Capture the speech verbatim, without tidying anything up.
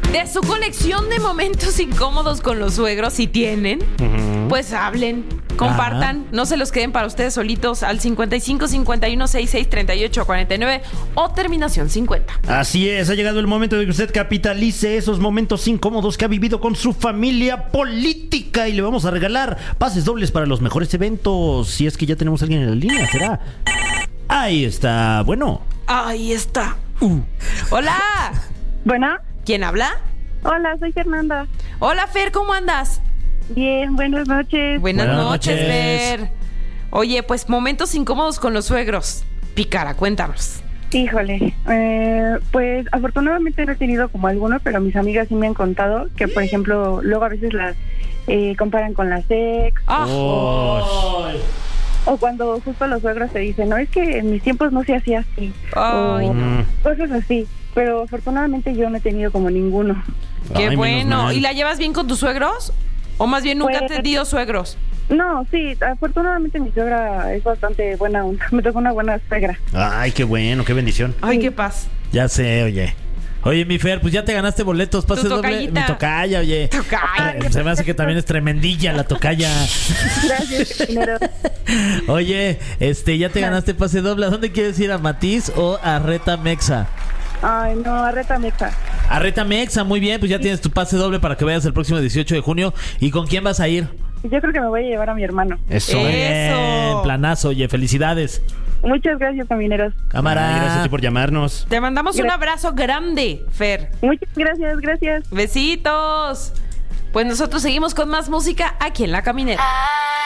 De su colección de momentos incómodos con los suegros, si tienen, uh-huh. pues hablen, compartan, uh-huh. no se los queden para ustedes solitos al cincuenta y cinco cincuenta y uno sesenta y seis treinta y ocho cuarenta y nueve o terminación cincuenta. Así es, ha llegado el momento de que usted capitalice esos momentos incómodos que ha vivido con su familia política y le vamos a regalar pases dobles para los mejores eventos. Si es que ya tenemos a alguien en la línea, ¿será? Ahí está, bueno. Ahí está. Uh. Hola. Bueno. ¿Quién habla? Hola, soy Fernanda. Hola, Fer, ¿cómo andas? Bien, buenas noches. Buenas, buenas noches, noches, Fer. Oye, pues momentos incómodos con los suegros. Pícara, cuéntanos. Híjole, eh, pues afortunadamente no he tenido como alguno, pero mis amigas sí me han contado que, por ejemplo, luego a veces las eh, comparan con las ex. Ah. Oh. O, o cuando justo los suegros te dicen, no, es que en mis tiempos no se hacía así. Ay, o no. Cosas así. Pero afortunadamente yo no he tenido como ninguno. Qué Ay, bueno. ¿Y la llevas bien con tus suegros? ¿O más bien nunca Pues, has tenido suegros? No, sí, afortunadamente mi suegra es bastante buena onda. Me tocó una buena suegra. Ay, qué bueno, qué bendición. Ay, Sí. qué paz. Ya sé, oye. Oye, mi Fer, pues ya te ganaste boletos, pase Tu doble. tocallita. Mi tocaya, oye. Tocaya. Ay, se me hace que también es tremendilla la tocaya. Gracias, dinero. Oye, este, ya te ganaste pase doble. ¿A dónde quieres ir? ¿A Matiz o a Reta Mexa? Ay, no, arreta mexa. A Reta Mexa, muy bien, pues ya tienes tu pase doble para que vayas el próximo dieciocho de junio. ¿Y con quién vas a ir? Yo creo que me voy a llevar a mi hermano. Eso. Eh. Muy bien, Eso. planazo, oye, felicidades. Muchas gracias, camineros. Cámara. Ay, gracias a ti por llamarnos. Te mandamos un Gra- abrazo grande, Fer. Muchas gracias, gracias. Besitos. Pues nosotros seguimos con más música aquí en La Caminera.